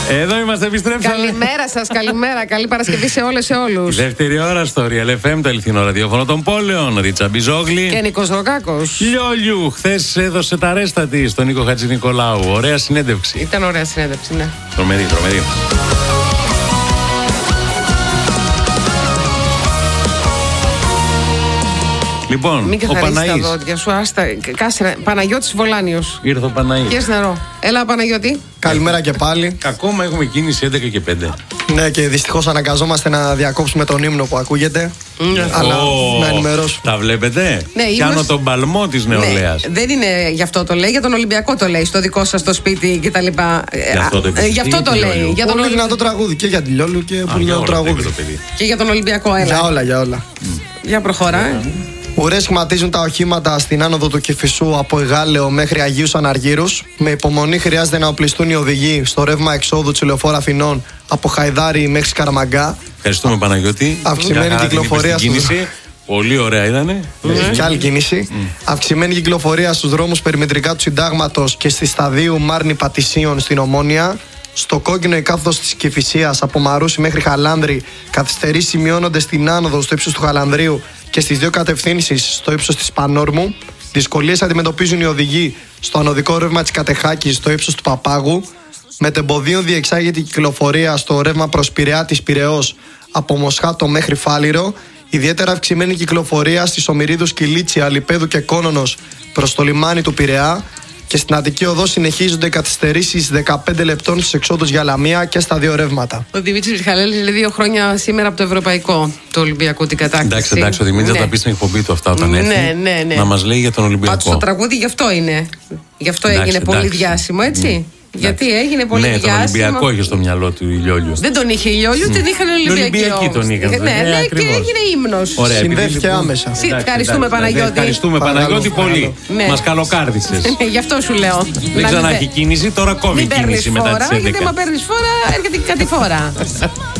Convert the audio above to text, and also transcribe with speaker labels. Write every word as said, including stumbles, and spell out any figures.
Speaker 1: Εδώ είμαστε, επιστρέψαμε.
Speaker 2: Καλημέρα σας, καλημέρα. Καλή Παρασκευή σε όλες, σε όλους.
Speaker 1: Δεύτερη ώρα στο Real εφ εμ, το αληθινό ραδιόφωνο των πόλεων. Ρίτσα Μπιζόγλη
Speaker 2: Και Νίκος Ροκάκος.
Speaker 1: Λιόλιου, χθες έδωσε τα ρέστα της στον Νίκο Χατζηνικολάου. Ωραία συνέντευξη.
Speaker 2: Ήταν ωραία συνέντευξη, ναι.
Speaker 1: Τρομερή, τρομερή. Λοιπόν,
Speaker 2: Μην
Speaker 1: ο
Speaker 2: καθαρίσεις τα
Speaker 1: Παναής.
Speaker 2: δόντια σου, άστα. Κάσε, Παναγιώτης Βολάνιος.
Speaker 1: Ήρθε ο Παναής.
Speaker 2: Πιες νερό. Έλα, Παναγιώτη.
Speaker 3: Καλημέρα και πάλι.
Speaker 1: Ακόμα έχουμε κίνηση έντεκα και πέντε.
Speaker 3: Ναι, και δυστυχώς αναγκαζόμαστε να διακόψουμε τον ύμνο που ακούγεται.
Speaker 2: Ναι.
Speaker 3: Αλλά
Speaker 1: Ω,
Speaker 3: να ενημερώσω.
Speaker 1: Τα βλέπετε.
Speaker 2: Ναι,
Speaker 1: Πιάνω
Speaker 2: ήμουν-
Speaker 1: τον παλμό της νεολαίας.
Speaker 2: Ναι, δεν είναι γι' αυτό το λέει, για τον Ολυμπιακό το λέει, στο δικό σας το σπίτι κτλ.
Speaker 1: Γι' αυτό το
Speaker 2: Ε, Γι' αυτό το
Speaker 1: επιστήμη,
Speaker 2: λέει.
Speaker 1: Λιόλιο.
Speaker 2: Για τον
Speaker 3: Πολύ
Speaker 2: Ολυ-
Speaker 3: δυνατό τραγούδι και για τη Λιόλου και
Speaker 1: Α,
Speaker 3: πολύ
Speaker 1: για
Speaker 3: δυνατό
Speaker 1: όλα
Speaker 3: τραγούδι.
Speaker 1: το παιδί.
Speaker 2: Και για τον Ολυμπιακό,
Speaker 3: Για
Speaker 2: έλα.
Speaker 3: όλα, για όλα.
Speaker 2: Για προχώρα. ε.
Speaker 3: Ουρές σχηματίζουν τα οχήματα στην άνοδο του Κηφισού από Εγάλεο μέχρι Αγίους Αναργύρους. Με υπομονή χρειάζεται να οπλιστούν οι οδηγοί στο ρεύμα εξόδου του λεωφόρου Αθηνών από Χαϊδάρι μέχρι Σκαραμαγκά.
Speaker 1: Ευχαριστούμε, Παναγιώτη.
Speaker 3: Αυξημένη
Speaker 1: Για χαρά την
Speaker 3: κυκλοφορία
Speaker 1: είπες την
Speaker 3: στους-
Speaker 1: κίνηση. Πολύ ωραία ήτανε.
Speaker 3: Έχει και άλλη κίνηση. Αυξημένη κυκλοφορία στους δρόμους περιμετρικά του Συντάγματος και στη σταδίου Μάρνη Πατησίων στην Ομόνια. Στο κόκκινο η κάθοδος της Κηφισίας από Μαρούσι μέχρι Χαλάνδρη. Καθυστερήσεις σημειώνονται στην άνοδο στο ύψος του Χαλανδρίου και στις δύο κατευθύνσεις στο ύψος της Πανόρμου. Δυσκολίες αντιμετωπίζουν οι οδηγοί στο ανωδικό ρεύμα της Κατεχάκης στο ύψος του Παπάγου. Μετεμποδίων διεξάγεται η κυκλοφορία στο ρεύμα προς Πειραιά της Πειραιώς από Μοσχάτο μέχρι Φάληρο. Ιδιαίτερα αυξημένη κυκλοφορία στις Ομηρίδους Κιλίτσια, Λιπέδου και Κόνονος προς το λιμάνι του Πειραιά. Και στην Αττική Οδό συνεχίζονται οι καθυστερήσεις δεκαπέντε λεπτών στις εξόδους για Λαμία και στα δύο ρεύματα.
Speaker 2: Ο Δημήτρης Μιχαλέλης λέει δύο χρόνια σήμερα από το Ευρωπαϊκό του Ολυμπιακού την κατάκτηση.
Speaker 1: Εντάξει, εντάξει, ο Δημήτρης
Speaker 2: Ναι.
Speaker 1: θα τα πει στην εκπομπή του αυτά όταν
Speaker 2: Ναι,
Speaker 1: έρθει.
Speaker 2: ναι, ναι.
Speaker 1: Να μας λέει για τον
Speaker 2: Πάντως
Speaker 1: Ολυμπιακό.
Speaker 2: το τραγούδι γι' αυτό είναι. Γι' αυτό
Speaker 1: Εντάξει,
Speaker 2: έγινε πολύ
Speaker 1: εντάξει.
Speaker 2: διάσημο, έτσι. Γιατί έγινε πολύ
Speaker 1: Ναι,
Speaker 2: διάσημο.
Speaker 1: τον Ολυμπιακό είχε στο μυαλό του η Λιόλιου.
Speaker 2: Δεν τον είχε η Λιόλιου, την είχαν Ολυμπιακοί.
Speaker 1: Ολυμπιακοί
Speaker 2: όμως.
Speaker 1: τον είχαν,
Speaker 2: Ναι,
Speaker 1: βέβαια,
Speaker 2: ναι, και
Speaker 1: ακριβώς.
Speaker 2: έγινε ύμνος.
Speaker 1: Ωραία, επειδή
Speaker 3: Συνδέθηκε
Speaker 1: λοιπόν-
Speaker 3: άμεσα.
Speaker 2: Συ-
Speaker 1: Εντάξει,
Speaker 2: ευχαριστούμε,
Speaker 1: εντάξει,
Speaker 2: Παναγιώτη.
Speaker 1: Ευχαριστούμε,
Speaker 3: Παρακαλώ,
Speaker 1: Παναγιώτη, πολύ.
Speaker 2: Ναι.
Speaker 1: Μας καλοκάρδισες.
Speaker 2: Γι' αυτό σου λέω.
Speaker 1: Δεν
Speaker 2: Να
Speaker 1: ξανά
Speaker 2: μην
Speaker 1: έχει
Speaker 2: πε-
Speaker 1: κίνηση, τώρα κόβει
Speaker 2: Μην παίρνεις
Speaker 1: κίνηση μετά
Speaker 2: φόρα,
Speaker 1: τις
Speaker 2: γιατί
Speaker 1: έντεκα.
Speaker 2: άμα παίρνεις φόρα έρχεται και κάτι φορά.